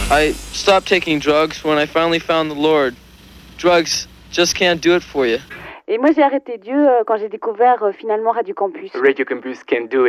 I stopped taking drugs when I finally found the Lord. Drugs just can't do it for you. Et moi, j'ai arrêté Dieu quand j'ai découvert finalement Radio Campus. Radio Campus can do it.